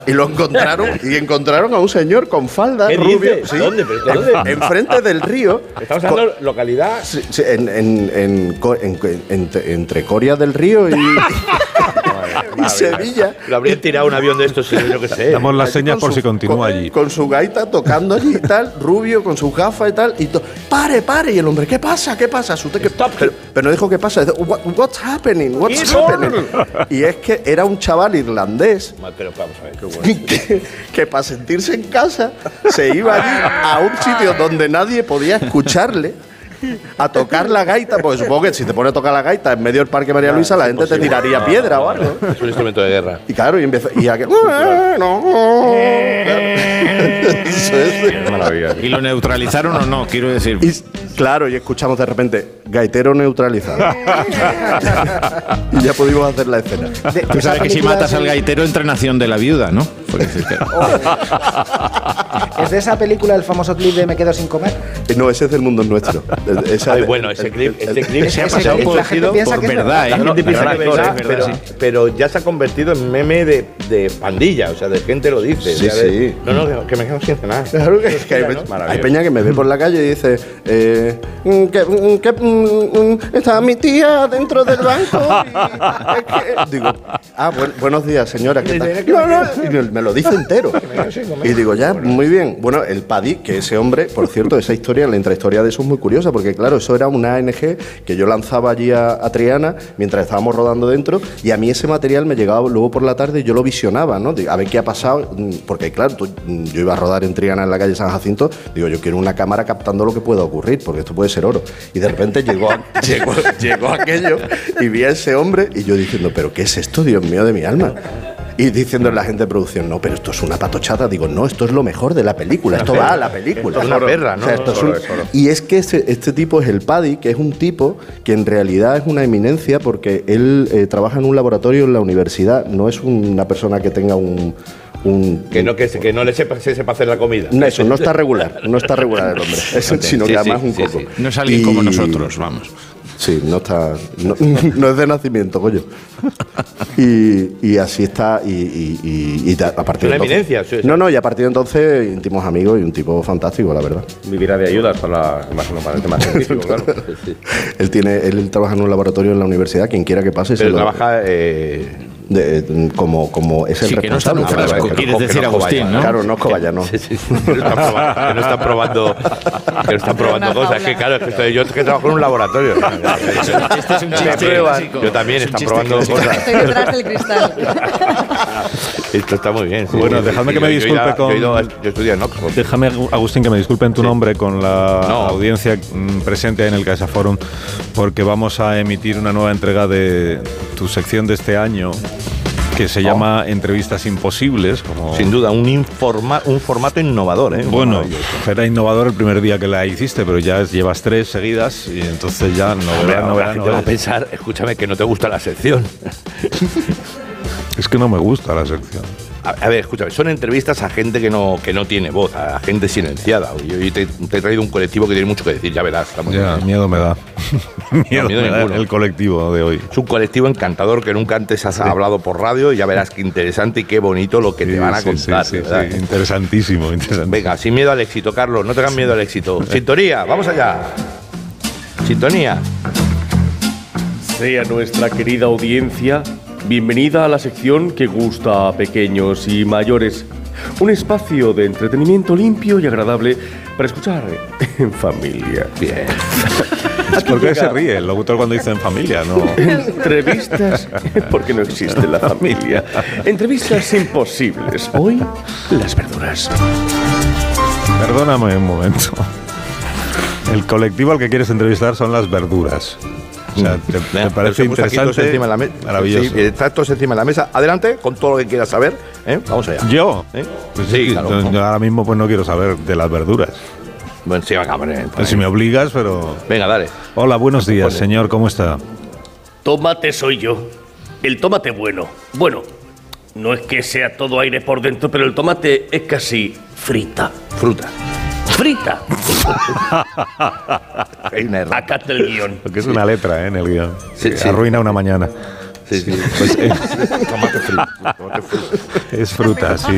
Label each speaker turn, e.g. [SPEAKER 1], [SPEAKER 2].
[SPEAKER 1] Y lo encontraron a un señor con falda rubio.
[SPEAKER 2] ¿Sí? ¿Dónde? ¿Dónde?
[SPEAKER 1] Enfrente del río.
[SPEAKER 2] Estamos hablando de localidad.
[SPEAKER 1] Sí, entre Coria del Río y Sevilla.
[SPEAKER 2] Lo habrían tirado un avión de estos, yo qué sé.
[SPEAKER 3] Damos las señas por si continúa allí.
[SPEAKER 1] Con su gaita tocando allí y tal, rubio, con sus gafas y tal. Y pare. Y el hombre, ¿qué pasa? Pero no dijo qué pasa. Dice, what's happening? Y es que era un chaval irlandés.
[SPEAKER 2] Pero vamos a ver, qué bueno.
[SPEAKER 1] Que para sentirse en casa se iba allí a un sitio donde nadie podía escucharle a tocar la gaita, porque supongo que si te pones a tocar la gaita en medio del Parque María Luisa, la gente te tiraría piedra o algo.
[SPEAKER 2] Es un instrumento de guerra.
[SPEAKER 1] Y claro, y aquel.
[SPEAKER 4] Maravilla. ¿Y lo neutralizaron o no? Quiero decir.
[SPEAKER 1] Claro, y escuchamos de repente, gaitero neutralizado. Y ya pudimos hacer la escena.
[SPEAKER 4] Tú sabes que si matas al gaitero entra Nación de la Viuda, ¿no?
[SPEAKER 5] ¿Es de esa película el famoso clip de Me quedo sin comer?
[SPEAKER 1] No, ese es del Mundo Nuestro.
[SPEAKER 2] Bueno, ese clip
[SPEAKER 4] se ha pasado por verdad, ¿eh?
[SPEAKER 2] La gente piensa que es verdad, pero ya se ha convertido en meme de pandilla, o sea, de gente lo dice.
[SPEAKER 1] Sí.
[SPEAKER 2] No, que me quedo sin cenar.
[SPEAKER 1] Claro que es que hay peña que me ve por la calle y dice está mi tía dentro del banco y digo, buenos días, señora, ¿qué tal? Y me lo dice entero. Y digo, ya, muy bien. Bueno, el Paddy, que ese hombre, por cierto, esa historia, la intrahistoria de eso es muy curiosa, porque claro, eso era una ANG que yo lanzaba allí a Triana mientras estábamos rodando dentro, y a mí ese material me llegaba luego por la tarde y yo lo visionaba, ¿no? A ver qué ha pasado, porque claro, yo iba a rodar en Triana en la calle San Jacinto, digo, yo quiero una cámara captando lo que pueda ocurrir, porque esto puede ser oro. Y de repente llegó aquello y vi a ese hombre y yo diciendo, ¿pero qué es esto, Dios mío de mi alma? Y diciendo la gente de producción, no, pero esto es una patochada. Digo, no, esto es lo mejor de la película. Esto va a la película.
[SPEAKER 2] Esto es una perra, ¿no?
[SPEAKER 1] O sea, y es que este tipo es el Paddy, que es un tipo que en realidad es una eminencia porque él trabaja en un laboratorio en la universidad. No es una persona que tenga que
[SPEAKER 2] no le sepa hacer la comida.
[SPEAKER 1] No, eso, no está regular el hombre. Sino que además un coco.
[SPEAKER 4] No es alguien como nosotros, vamos.
[SPEAKER 1] Sí, no es de nacimiento, coño. Y así está. Y a partir de entonces,
[SPEAKER 2] eminencia, sí.
[SPEAKER 1] Y a partir de entonces íntimos amigos y un tipo fantástico, la verdad.
[SPEAKER 6] Vivirá de ayudas para el tema científico, claro.
[SPEAKER 1] Sí. Él trabaja en un laboratorio en la universidad, quien quiera que pase.
[SPEAKER 2] Pero trabaja
[SPEAKER 1] como es el responsable.
[SPEAKER 4] Quieres decir Agustín, ¿no?
[SPEAKER 1] Claro, no es Coballano.
[SPEAKER 2] Sí. Que no están probando cosas. Es que claro, yo que trabajo en un laboratorio.
[SPEAKER 4] Este es un chiste clásico.
[SPEAKER 2] Yo también, están probando cosas.
[SPEAKER 7] Estoy detrás del cristal.
[SPEAKER 2] Esto está muy bien. Sí.
[SPEAKER 3] Bueno, dejadme que me disculpe
[SPEAKER 2] yo estudié en Oxford.
[SPEAKER 3] Déjame, Agustín, que me disculpe en tu nombre con la audiencia presente en el Caixa Forum, porque vamos a emitir una nueva entrega de tu sección de este año, que se llama Entrevistas Imposibles.
[SPEAKER 2] Sin duda, un formato innovador, ¿eh?
[SPEAKER 3] Bueno, era innovador el primer día que la hiciste, pero ya llevas 3 seguidas y entonces ya no
[SPEAKER 2] va a pensar, escúchame, que no te gusta la sección.
[SPEAKER 3] Es que no me gusta la sección.
[SPEAKER 2] A ver, escúchame, son entrevistas a gente que no tiene voz, a gente silenciada. Yo te he traído un colectivo que tiene mucho que decir, ya verás.
[SPEAKER 3] Miedo me da. miedo me da el colectivo de hoy.
[SPEAKER 2] Es un colectivo encantador que nunca antes has hablado por radio, y ya verás qué interesante y qué bonito lo que te van a contar.
[SPEAKER 3] Sí, interesantísimo.
[SPEAKER 2] Venga, sin miedo al éxito, Carlos, no tengas miedo al éxito. Sintonía, vamos allá. Sintonía.
[SPEAKER 6] Sea nuestra querida audiencia bienvenida a la sección que gusta a pequeños y mayores. Un espacio de entretenimiento limpio y agradable para escuchar en familia.
[SPEAKER 2] Bien.
[SPEAKER 3] ¿Por qué se ríe el locutor cuando dice en familia? No.
[SPEAKER 6] Entrevistas, porque no existe la familia. Entrevistas imposibles. Hoy, las verduras.
[SPEAKER 3] Perdóname un momento. El colectivo al que quieres entrevistar son las verduras. O sea, ¿te parece interesante?
[SPEAKER 2] Encima de la
[SPEAKER 3] maravilloso.
[SPEAKER 2] Sí, está todos encima de la mesa. Adelante, con todo lo que quieras saber. Vamos allá.
[SPEAKER 3] ¿Yo?
[SPEAKER 2] Pues sí, claro.
[SPEAKER 3] Yo ahora mismo pues no quiero saber de las verduras.
[SPEAKER 2] Bueno, sí, venga, hombre.
[SPEAKER 3] Si me obligas, pero...
[SPEAKER 2] Venga, dale.
[SPEAKER 3] Hola, buenos días, señor. ¿Cómo está?
[SPEAKER 8] Tomate soy yo. El tomate bueno. Bueno, no es que sea todo aire por dentro, pero el tomate es casi frita.
[SPEAKER 2] Fruta.
[SPEAKER 8] ¡Frita!
[SPEAKER 2] Hay una error.
[SPEAKER 8] Acá está el guión.
[SPEAKER 3] Porque es una letra, en el guión.
[SPEAKER 2] Sí.
[SPEAKER 3] Arruina una mañana.
[SPEAKER 2] Sí.
[SPEAKER 3] Pues,
[SPEAKER 2] Tomate frito.
[SPEAKER 3] es fruta, sí.